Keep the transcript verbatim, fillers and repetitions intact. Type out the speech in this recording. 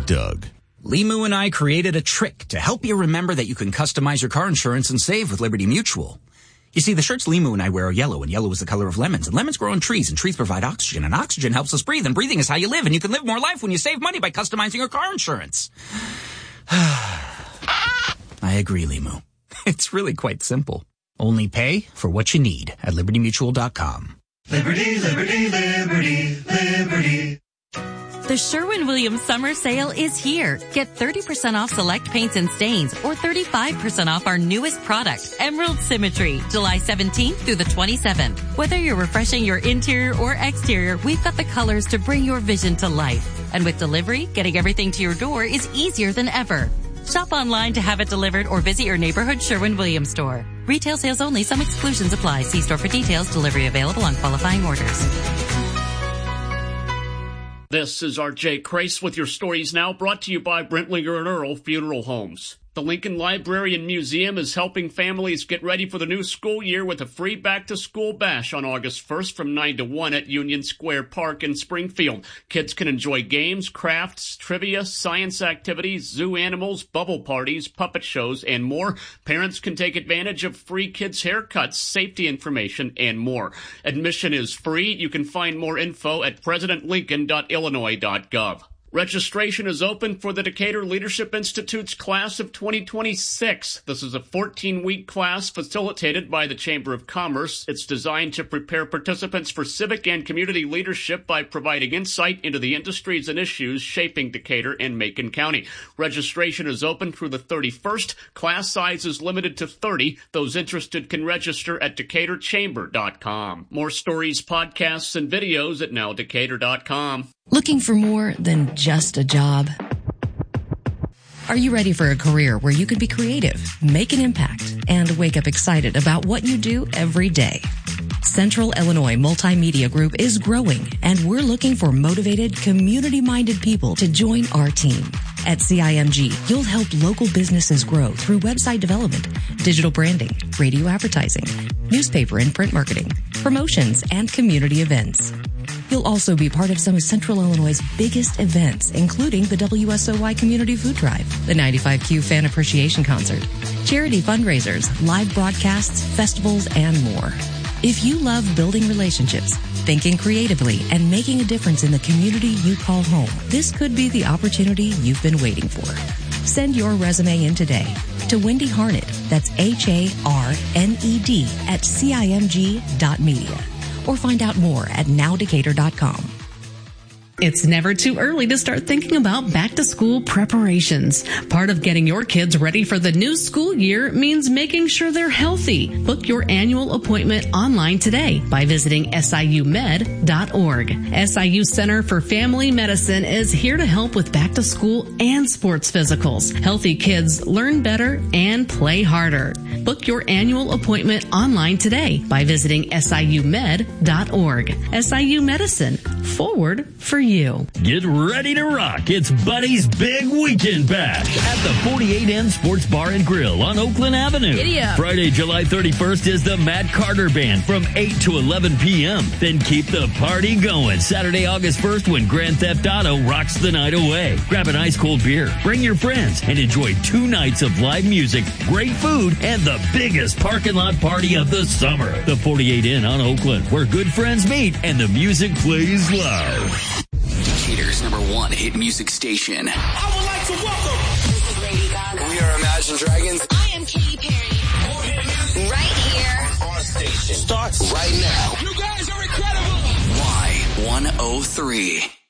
Doug. Limu and I created a trick to help you remember that you can customize your car insurance and save with Liberty Mutual. You see, the shirts Limu and I wear are yellow, and yellow is the color of lemons, and lemons grow on trees, and trees provide oxygen, and oxygen helps us breathe, and breathing is how you live, and you can live more life when you save money by customizing your car insurance. I agree, Limu. It's really quite simple. Only pay for what you need at liberty mutual dot com. Liberty, liberty, liberty, liberty. The Sherwin-Williams summer sale is here. Get thirty percent off select paints and stains or thirty-five percent off our newest product, Emerald Symmetry, July seventeenth through the twenty-seventh. Whether you're refreshing your interior or exterior, we've got the colors to bring your vision to life. And with delivery, getting everything to your door is easier than ever. Shop online to have it delivered or visit your neighborhood Sherwin-Williams store. Retail sales only. Some exclusions apply. See store for details. Delivery available on qualifying orders. This is R J Crace with your stories now, brought to you by Brentlinger and Earl Funeral Homes. The Lincoln Library and Museum is helping families get ready for the new school year with a free back-to-school bash on August first from nine to one at Union Square Park in Springfield. Kids can enjoy games, crafts, trivia, science activities, zoo animals, bubble parties, puppet shows, and more. Parents can take advantage of free kids' haircuts, safety information, and more. Admission is free. You can find more info at president lincoln dot illinois dot gov. Registration is open for the Decatur Leadership Institute's class of twenty twenty-six. This is a fourteen-week class facilitated by the Chamber of Commerce. It's designed to prepare participants for civic and community leadership by providing insight into the industries and issues shaping Decatur and Macon County. Registration is open through the thirty-first. Class size is limited to thirty. Those interested can register at decatur chamber dot com. More stories, podcasts, and videos at now decatur dot com. Looking for more than just a job? Are you ready for a career where you can be creative, make an impact, and wake up excited about what you do every day? Central Illinois Multimedia Group is growing, and we're looking for motivated, community-minded people to join our team. At C I M G, you'll help local businesses grow through website development, digital branding, radio advertising, newspaper and print marketing, promotions, and community events. You'll also be part of some of Central Illinois' biggest events, including the W S O Y Community Food Drive, the ninety-five Q Fan Appreciation Concert, charity fundraisers, live broadcasts, festivals, and more. If you love building relationships, thinking creatively, and making a difference in the community you call home, this could be the opportunity you've been waiting for. Send your resume in today to Wendy Harned, that's H A R N E D, at C I M G dot media. Or find out more at now decatur dot com. It's never too early to start thinking about back-to-school preparations. Part of getting your kids ready for the new school year means making sure they're healthy. Book your annual appointment online today by visiting S I U med dot org. S I U Center for Family Medicine is here to help with back-to-school and sports physicals. Healthy kids learn better and play harder. Book your annual appointment online today by visiting S I U med dot org. S I U Medicine, forward for you. You. Get ready to rock. It's Buddy's Big Weekend Bash at the forty-eight N Sports Bar and Grill on Oakland Avenue. Giddy up. Friday, July thirty-first is the Matt Carter Band from eight to eleven p.m. Then keep the party going. Saturday, August first, when Grand Theft Auto rocks the night away. Grab an ice cold beer, bring your friends, and enjoy two nights of live music, great food, and the biggest parking lot party of the summer. The forty-eight N on Oakland, where good friends meet and the music plays loud. Decatur's number one hit music station. I would like to welcome. This is Lady Gaga. We are Imagine Dragons. I am Katy Perry. Right here. Our station starts right now. You guys are incredible. Y one oh three.